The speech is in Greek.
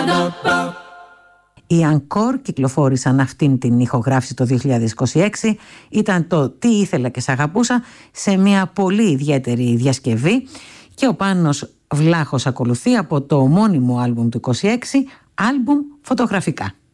Οι Encore κυκλοφόρησαν αυτήν την ηχογράφηση το 2026. Ήταν το «Τι ήθελα και σ' αγαπούσα» σε μια πολύ ιδιαίτερη διασκευή, και ο Πάνος Βλάχος ακολουθεί από το ομώνυμο άλμπουμ του 26, άλμπουμ φωτογραφικά.